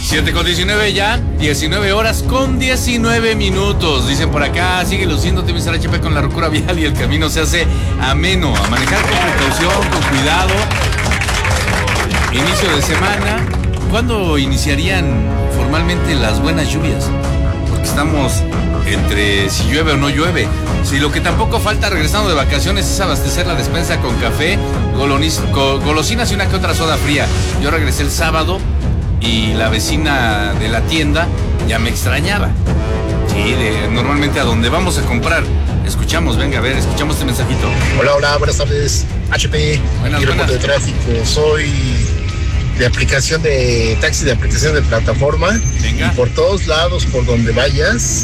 7:19 ya, 19 horas con 19 minutos. Dicen por acá, sigue luciéndote, Mr. HP, con la locura vial y el camino se hace ameno. A manejar con precaución, con cuidado. Inicio de semana. ¿Cuándo iniciarían formalmente las buenas lluvias? Porque estamos entre si llueve o no llueve. Si lo que tampoco falta regresando de vacaciones es abastecer la despensa con café, golosinas y una que otra soda fría. Yo regresé el sábado y la vecina de la tienda ya me extrañaba. Sí, normalmente a donde vamos a comprar. Escuchamos este mensajito. Hola, buenas tardes, HP. Buenas. De tráfico, soy de aplicación de taxi, de aplicación de plataforma. Venga. Y por todos lados, por donde vayas,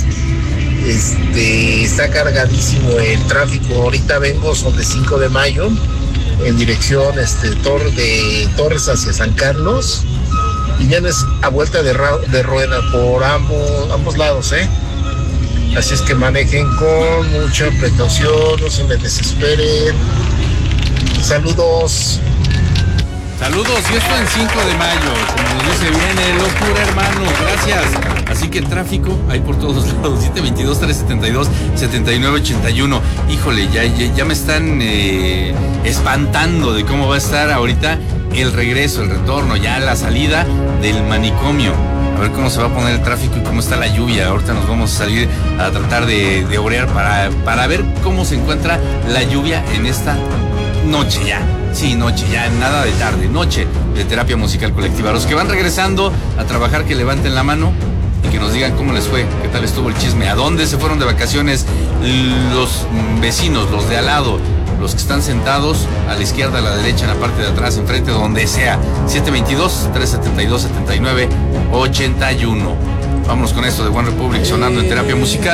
está cargadísimo el tráfico. Ahorita vengo sobre 5 de mayo, en dirección de Torres hacia San Carlos. Y vienes a vuelta de rueda por ambos lados, Así es que manejen con mucha precaución, no se me desesperen. Saludos. Y esto en 5 de mayo, como nos dice, viene locura, hermano, gracias. Así que tráfico hay por todos lados, 722-372-7981. Híjole, ya me están espantando de cómo va a estar ahorita el regreso, el retorno, ya la salida del manicomio. A ver cómo se va a poner el tráfico y cómo está la lluvia. Ahorita nos vamos a salir a tratar de orear para ver cómo se encuentra la lluvia en esta noche ya. Sí, noche, ya nada de tarde, noche de terapia musical colectiva. Los que van regresando a trabajar, que levanten la mano y que nos digan cómo les fue, qué tal estuvo el chisme, a dónde se fueron de vacaciones los vecinos, los de al lado, los que están sentados a la izquierda, a la derecha, en la parte de atrás, enfrente, donde sea. 722-372-7981. Vámonos con esto de One Republic sonando en terapia musical.